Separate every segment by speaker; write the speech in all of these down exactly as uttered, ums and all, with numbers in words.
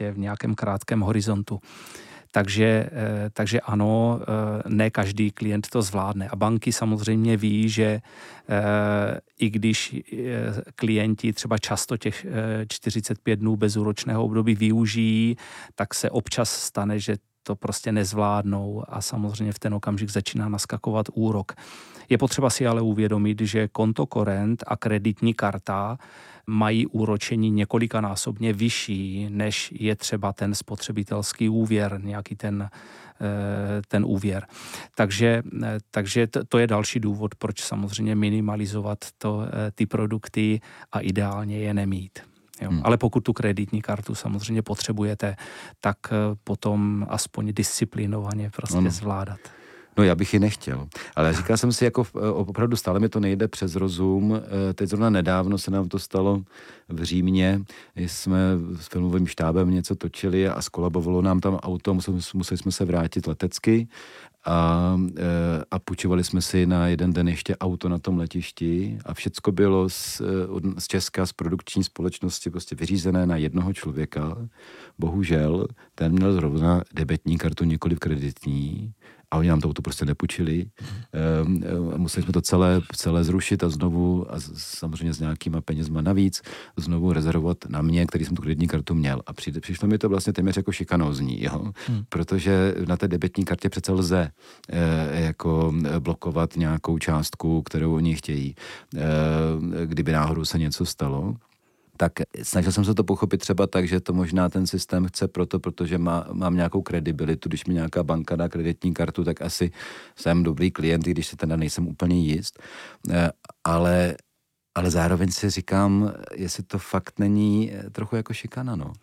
Speaker 1: prostě v nějakém krátkém horizontu. Takže, takže ano, ne každý klient to zvládne. A banky samozřejmě ví, že i když klienti třeba často těch čtyřicet pět dnů bezúročného období využijí, tak se občas stane, že to prostě nezvládnou a samozřejmě v ten okamžik začíná naskakovat úrok. Je potřeba si ale uvědomit, že kontokorent a kreditní karta mají úročení několikanásobně vyšší, než je třeba ten spotřebitelský úvěr, nějaký ten, ten úvěr. Takže, takže to je další důvod, proč samozřejmě minimalizovat to, ty produkty a ideálně je nemít. Jo. Hmm. Ale pokud tu kreditní kartu samozřejmě potřebujete, tak potom aspoň disciplinovaně prostě ano. zvládat.
Speaker 2: No já bych ji nechtěl, ale říkal jsem si, jako opravdu stále mi to nejde přes rozum. Teď zrovna nedávno se nám to stalo v Římě, jsme s filmovým štábem něco točili a skolabovalo nám tam auto, museli, museli jsme se vrátit letecky a, a půjčovali jsme si na jeden den ještě auto na tom letišti a všecko bylo z, z Česka, z produkční společnosti prostě vyřízené na jednoho člověka. Bohužel, ten měl zrovna debetní kartu, nikoliv kreditní, a oni nám to auto prostě nepůjčili. Mm. E, museli jsme to celé, celé zrušit a znovu, a samozřejmě s nějakýma penězma navíc, znovu rezervovat na mě, který jsem tu kreditní kartu měl. A přijde, přišlo mi to vlastně téměř jako šikanózní, jo? Mm. Protože na té debetní kartě přece lze e, jako blokovat nějakou částku, kterou oni chtějí, e, kdyby náhodou se něco stalo. Tak snažil jsem se to pochopit třeba tak, že to možná ten systém chce proto, protože má, mám nějakou kredibilitu. Když mi nějaká banka dá kreditní kartu, tak asi jsem dobrý klient, když se teda nejsem úplně jist. Ale, ale zároveň si říkám, jestli to fakt není trochu jako šikana, no.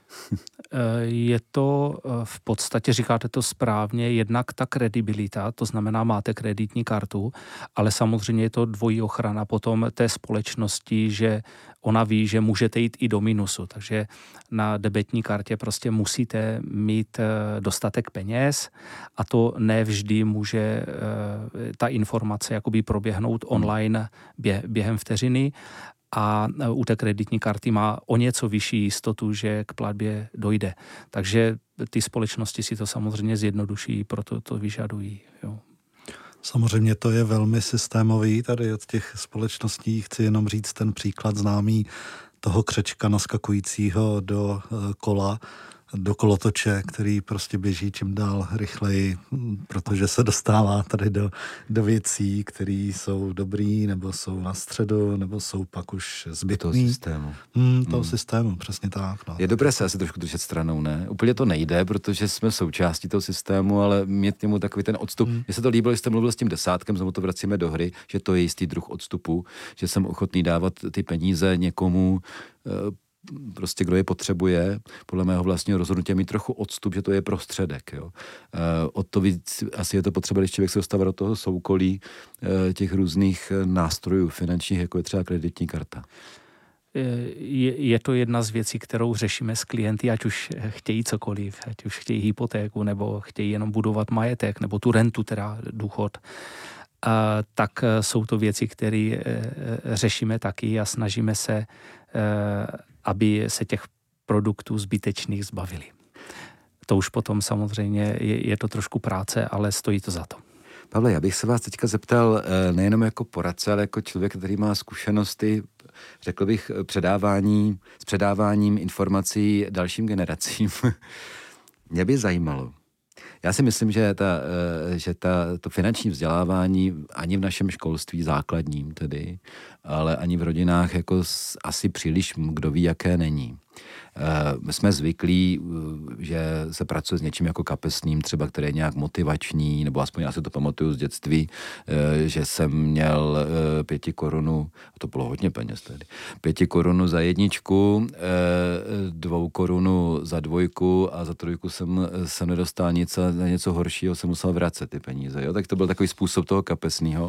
Speaker 1: Je to v podstatě, říkáte to správně, jednak ta kredibilita, to znamená, máte kreditní kartu, ale samozřejmě je to dvojí ochrana potom té společnosti, že ona ví, že můžete jít i do minusu, takže na debetní kartě prostě musíte mít dostatek peněz a to nevždy může ta informace jakoby proběhnout online během vteřiny. A u té kreditní karty má o něco vyšší jistotu, že k platbě dojde. Takže ty společnosti si to samozřejmě zjednoduší, proto to vyžadují. Jo.
Speaker 3: Samozřejmě to je velmi systémový. Tady od těch společností chci jenom říct ten příklad známý toho křečka naskakujícího do kola, do kolotoče, který prostě běží čím dál rychleji, protože se dostává tady do, do věcí, které jsou dobrý, nebo jsou na středu, nebo jsou pak už zbytný.
Speaker 2: Toho systému.
Speaker 3: Hmm, toho hmm. systému, přesně tak. No.
Speaker 2: Je dobré se asi trošku držet stranou, ne? Úplně to nejde, protože jsme součástí toho systému, ale mít němu takový ten odstup. Mně hmm. se to líbilo, že jste mluvil s tím desátkem, znovu to vracíme do hry, že to je jistý druh odstupu, že jsem ochotný dávat ty peníze někomu, prostě kdo je potřebuje, podle mého vlastního rozhodnutí mít trochu odstup, že to je prostředek. Jo. E, o to víc asi je to potřeba, když člověk se dostává do toho soukolí e, těch různých nástrojů finančních, jako je třeba kreditní karta.
Speaker 1: Je, je to jedna z věcí, kterou řešíme s klienty, ať už chtějí cokoliv, ať už chtějí hypotéku, nebo chtějí jenom budovat majetek, nebo tu rentu, teda důchod. A tak jsou to věci, které řešíme taky a snažíme se, aby se těch produktů zbytečných zbavili. To už potom samozřejmě je, je to trošku práce, ale stojí to za to.
Speaker 2: Pavle, já bych se vás teďka zeptal nejenom jako poradce, ale jako člověk, který má zkušenosti, řekl bych, předávání, s předáváním informací dalším generacím. Mě by zajímalo. Já si myslím, že, ta, že ta, to finanční vzdělávání ani v našem školství základním tedy, ale ani v rodinách jako asi příliš kdo ví, jaké není. My jsme zvyklí, že se pracuje s něčím jako kapesným, třeba který je nějak motivační, nebo aspoň já si to pamatuju z dětství, že jsem měl pěti korunu, a to bylo hodně peněz tedy, pěti korunu za jedničku, dvou korunu za dvojku a za trojku jsem se nedostal nic a za něco horšího jsem musel vracet ty peníze. Jo? Tak to byl takový způsob toho kapesného.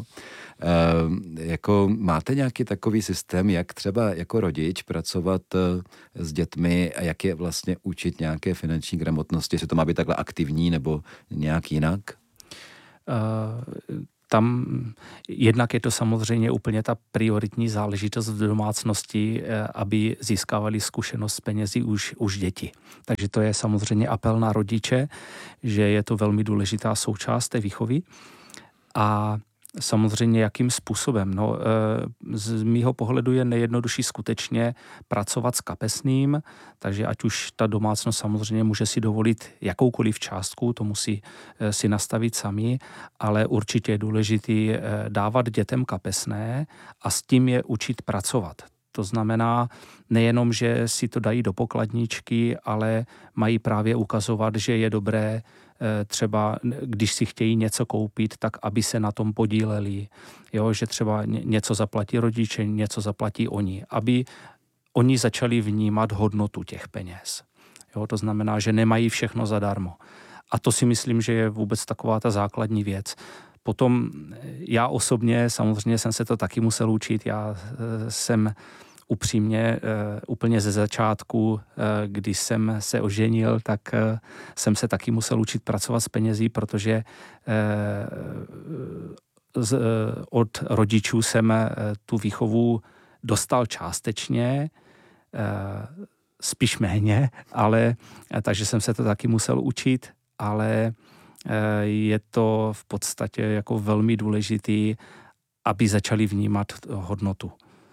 Speaker 2: Jako máte nějaký takový systém, jak třeba jako rodič pracovat s dětmi a jak je vlastně učit nějaké finanční gramotnosti, že to má být takhle aktivní nebo nějak jinak?
Speaker 1: Uh, tam jednak je to samozřejmě úplně ta prioritní záležitost v domácnosti, aby získávali zkušenost s penězi už, už děti. Takže to je samozřejmě apel na rodiče, že je to velmi důležitá součást té výchovy. A samozřejmě jakým způsobem. No, z mýho pohledu je nejjednodušší skutečně pracovat s kapesným, takže ať už ta domácnost samozřejmě může si dovolit jakoukoliv částku, to musí si nastavit sami, ale určitě je důležitý dávat dětem kapesné a s tím je učit pracovat. To znamená nejenom, že si to dají do pokladničky, ale mají právě ukazovat, že je dobré třeba, když si chtějí něco koupit, tak aby se na tom podíleli. Jo, že třeba něco zaplatí rodiče, něco zaplatí oni. Aby oni začali vnímat hodnotu těch peněz. Jo, to znamená, že nemají všechno zadarmo. A to si myslím, že je vůbec taková ta základní věc. Potom já osobně, samozřejmě jsem se to taky musel učit. Já jsem upřímně úplně ze začátku, když jsem se oženil, tak jsem se taky musel učit pracovat s penězí, protože od rodičů jsem tu výchovu dostal částečně, spíš méně, ale takže jsem se to taky musel učit, ale je to v podstatě jako velmi důležitý, aby začali vnímat hodnotu.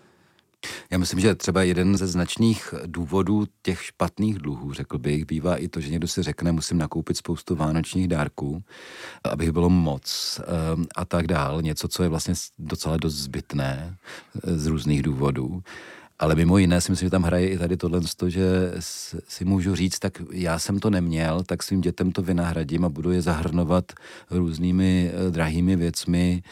Speaker 2: Já myslím, že třeba jeden ze značných důvodů těch špatných dluhů, řekl bych, bývá i to, že někdo si řekne, musím nakoupit spoustu vánočních dárků, abych bylo moc a tak dál. Něco, co je vlastně docela dost zbytné z různých důvodů. Ale mimo jiné si myslím, že tam hraje i tady tohle, že si můžu říct, tak já jsem to neměl, tak svým dětem to vynahradím a budu je zahrnovat různými drahými věcmi.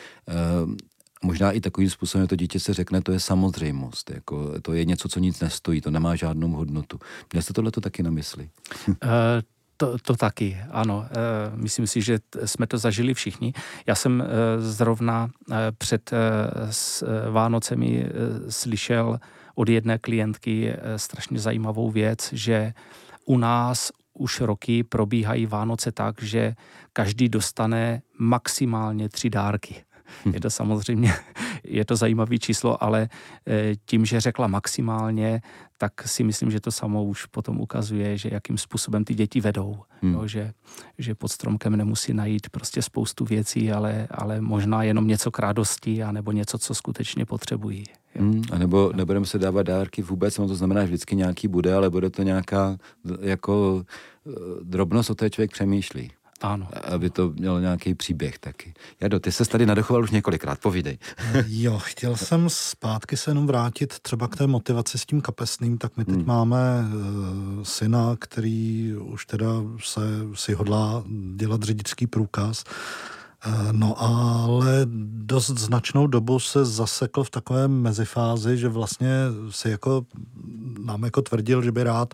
Speaker 2: Možná i takovým způsobem to dítě se řekne, to je samozřejmost, jako, to je něco, co nic nestojí, to nemá žádnou hodnotu. Měl jste tohleto taky na mysli?
Speaker 1: Uh, to, to taky, ano. Uh, myslím si, že jsme to zažili všichni. Já jsem uh, zrovna uh, před uh, s, uh, Vánocemi uh, slyšel od jedné klientky uh, strašně zajímavou věc, že u nás už roky probíhají Vánoce tak, že každý dostane maximálně tři dárky. Je to samozřejmě, je to zajímavé číslo, ale tím, že řekla maximálně, tak si myslím, že to samo už potom ukazuje, že jakým způsobem ty děti vedou. Hmm. Jo, že, že pod stromkem nemusí najít prostě spoustu věcí, ale, ale možná jenom něco k radosti, anebo něco, co skutečně potřebují.
Speaker 2: Hmm, a nebo nebudeme se dávat dárky vůbec, no to znamená, že vždycky nějaký bude, ale bude to nějaká jako drobnost, o té člověk přemýšlí.
Speaker 1: Ano.
Speaker 2: Aby to mělo nějaký příběh taky. Jado, ty ses tady nadechoval už několikrát, povídej.
Speaker 3: Jo, chtěl jsem zpátky se jenom vrátit třeba k té motivaci s tím kapesným, tak my teď hmm. máme uh, syna, který už teda se si hodlá dělat řidičský průkaz. No ale dost značnou dobu se zasekl v takové mezifázi, že vlastně si jako nám jako tvrdil, že by rád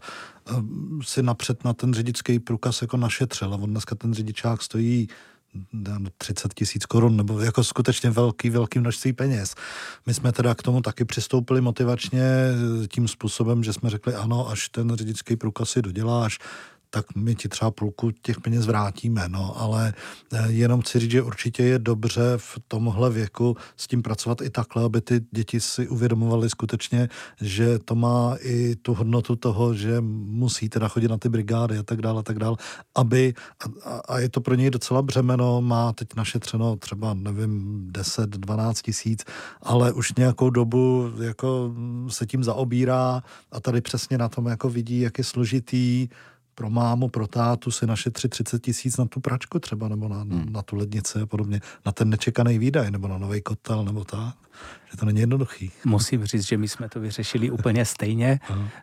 Speaker 3: si napřed na ten řidičský průkaz jako našetřil. A on dneska ten řidičák stojí třicet tisíc korun, nebo jako skutečně velký, velký množství peněz. My jsme teda k tomu taky přistoupili motivačně tím způsobem, že jsme řekli ano, až ten řidičský průkaz si doděláš, tak my ti třeba půlku těch peněz vrátíme, no, ale jenom chci říct, že určitě je dobře v tomhle věku s tím pracovat i takhle, aby ty děti si uvědomovaly skutečně, že to má i tu hodnotu toho, že musí teda chodit na ty brigády a tak dále, a tak dále, aby, a, a je to pro něj docela břemeno, má teď našetřeno třeba, nevím, deset, dvanáct tisíc, ale už nějakou dobu jako se tím zaobírá a tady přesně na tom jako vidí, jak je složitý pro mámu, pro tátu si našetřit třicet tisíc na tu pračku třeba, nebo na, hmm. na tu lednici a podobně, na ten nečekaný výdaj, nebo na nový kotel, nebo tak. Že to není jednoduchý.
Speaker 1: Musím říct, že my jsme to vyřešili úplně stejně.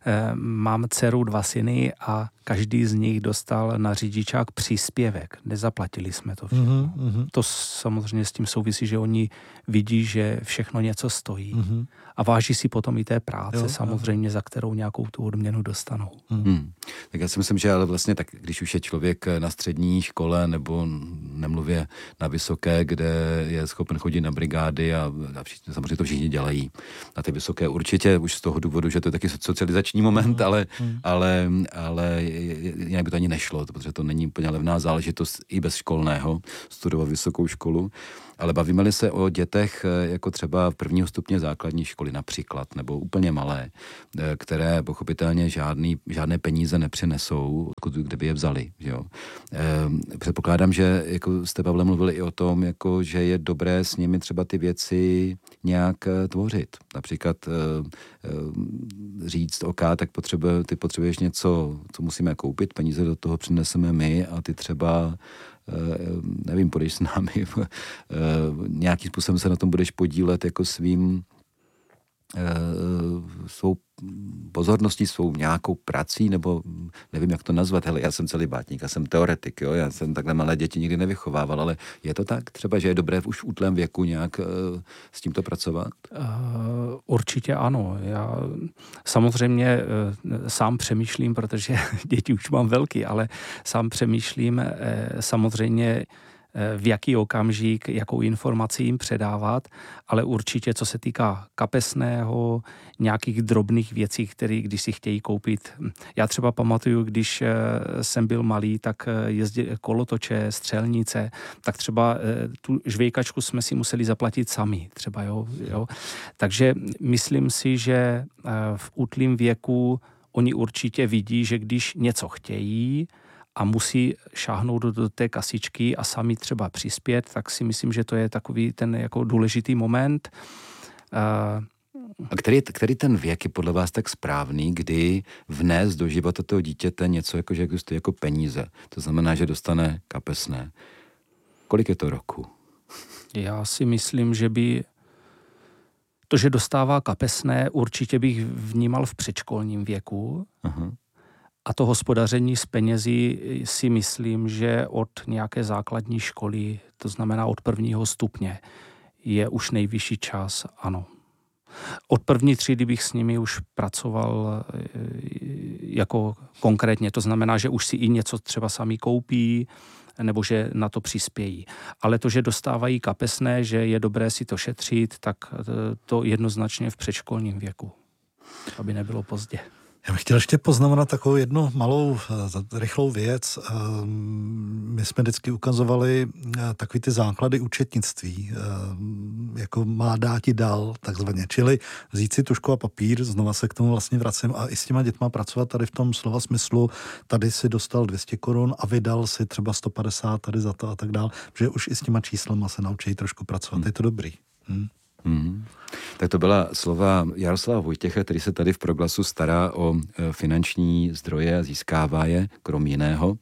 Speaker 1: Mám dceru, dva syny a každý z nich dostal na řidičák příspěvek. Nezaplatili jsme to všechno. Mm-hmm. To samozřejmě s tím souvisí, že oni vidí, že všechno něco stojí. Mm-hmm. A váží si potom i té práce, jo, samozřejmě, jo. za kterou nějakou tu odměnu dostanou.
Speaker 2: Mm. Tak já si myslím, že ale vlastně tak, když už je člověk na střední škole nebo nemluvě na vysoké, kde je schopen chodit na brigády a, a všichni, samozřejmě to všichni dělají. Na ty vysoké určitě, už z toho důvodu, že to je taky socializační moment, ale, hmm. ale, ale jinak by to ani nešlo, protože to není úplně levná záležitost i bez školného studovat vysokou školu. Ale bavíme-li se o dětech jako třeba prvního stupně základní školy například, nebo úplně malé, které pochopitelně žádný, žádné peníze nepřinesou, kdyby je vzali. Jo. Předpokládám, že jako jste, Pavle, mluvili i o tom, jako, že je dobré s nimi třeba ty věci nějak tvořit. Například říct, OK, tak potřebuje, ty potřebuješ něco, co musíme koupit, peníze do toho přineseme my a ty třeba nevím, půjdeš s námi, nějakým způsobem se na tom budeš podílet jako svým svou pozorností, svou nějakou prací, nebo nevím, jak to nazvat. Hele, já jsem celý bátník, já jsem teoretik, jo? Já jsem takhle malé děti nikdy nevychovával, ale je to tak třeba, že je dobré už v útlém věku nějak uh, s tímto pracovat? Uh,
Speaker 1: určitě ano. Já samozřejmě uh, sám přemýšlím, protože děti už mám velký, ale sám přemýšlím uh, samozřejmě v jaký okamžik, jakou informaci jim předávat, ale určitě, co se týká kapesného, nějakých drobných věcí, které když si chtějí koupit. Já třeba pamatuju, když jsem byl malý, tak jezdili kolotoče, střelnice, tak třeba tu žvejkačku jsme si museli zaplatit sami, třeba, jo, jo. Takže myslím si, že v útlém věku oni určitě vidí, že když něco chtějí, a musí šáhnout do, do té kasičky a sami třeba přispět, tak si myslím, že to je takový ten jako důležitý moment.
Speaker 2: Uh, a který, který ten věk je podle vás tak správný, kdy vnést do života toho dítěte něco, jako, že existuje jako peníze? To znamená, že dostane kapesné. Kolik je to roku?
Speaker 1: Já si myslím, že by to, že dostává kapesné, určitě bych vnímal v předškolním věku. Aha. A to hospodaření s penězi si myslím, že od nějaké základní školy, to znamená od prvního stupně, je už nejvyšší čas, ano. Od první třídy bych s nimi už pracoval jako konkrétně, to znamená, že už si i něco třeba sami koupí, nebo že na to přispějí. Ale to, že dostávají kapesné, že je dobré si to šetřit, tak to jednoznačně v předškolním věku, aby nebylo pozdě.
Speaker 3: Já bych chtěl ještě poznamenat takovou jednu malou, rychlou věc. My jsme vždycky ukazovali takový ty základy účetnictví, jako má dáti dal, takzvaně. Čili vzít si tužku a papír, znova se k tomu vlastně vracím a i s těma dětma pracovat tady v tom slova smyslu, tady si dostal dvě stě korun a vydal si třeba sto padesát tady za to a tak dál, že už i s těma číslama se naučí trošku pracovat. Hmm. Je to dobrý. Hmm.
Speaker 2: Hmm. Tak to byla slova Jaroslava Vojtěcha, který se tady v Proglasu stará o finanční zdroje a získává je, krom jiného.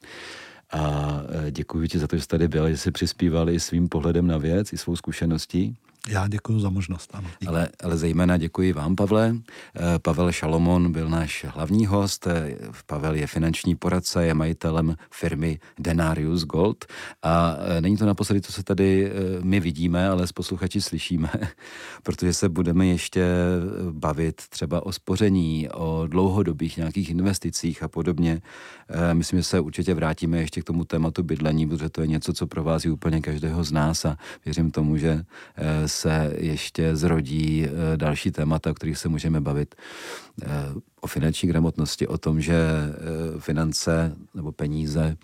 Speaker 2: A děkuji ti za to, že jsi tady byl, že jsi přispíval i svým pohledem na věc, i svou zkušeností.
Speaker 3: Já děkuji za možnost, ano.
Speaker 2: Ale, ale zejména děkuji vám, Pavle. Pavel Šalomon byl náš hlavní host. Pavel je finanční poradce, je majitelem firmy Denarius Gold. A není to naposledy, co se tady my vidíme, ale s posluchači slyšíme, protože se budeme ještě bavit třeba o spoření, o dlouhodobých nějakých investicích a podobně. Myslím, že se určitě vrátíme ještě k tomu tématu bydlení, protože to je něco, co provází úplně každého z nás a věřím tomu, že se ještě zrodí další témata, o kterých se můžeme bavit. O finanční gramotnosti, o tom, že finance nebo peníze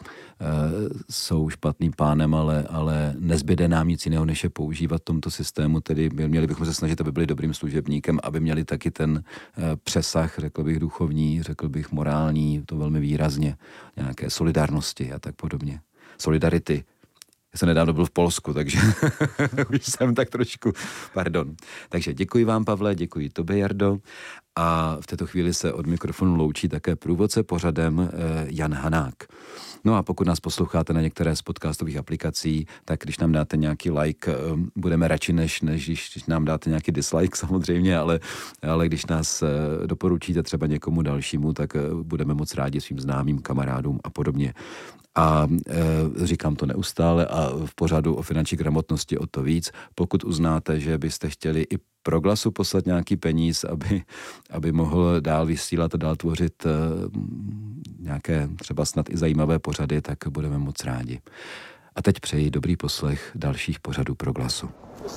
Speaker 2: jsou špatným pánem, ale, ale nezbyde nám nic jiného, než je používat v tomto systému, tedy měli bychom se snažit, aby byli dobrým služebníkem, aby měli taky ten přesah, řekl bych duchovní, řekl bych morální, to velmi výrazně, nějaké solidárnosti a tak podobně. Solidarity. Já jsem nedávno byl v Polsku, takže už jsem tak trošku, pardon. Takže děkuji vám, Pavle, děkuji tobě, Jardo. A v této chvíli se od mikrofonu loučí také průvodce pořadem Jan Hanák. No a pokud nás posloucháte na některé z podcastových aplikací, tak když nám dáte nějaký like, budeme radši, než, než když nám dáte nějaký dislike samozřejmě, ale, ale když nás doporučíte třeba někomu dalšímu, tak budeme moc rádi svým známým, kamarádům a podobně. A e, říkám to neustále a v pořadu o finanční gramotnosti o to víc. Pokud uznáte, že byste chtěli i Proglasu poslat nějaký peníz, aby, aby mohl dál vysílat a dál tvořit e, nějaké třeba snad i zajímavé pořady, tak budeme moc rádi. A teď přeji dobrý poslech dalších pořadů Proglasu.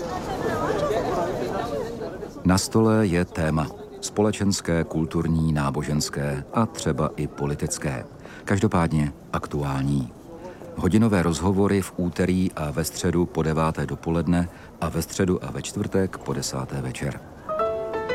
Speaker 2: Na stole je téma. Společenské, kulturní, náboženské a třeba i politické. Každopádně aktuální. Hodinové rozhovory v úterý a ve středu po deváté dopoledne a ve středu a ve čtvrtek po desáté večer.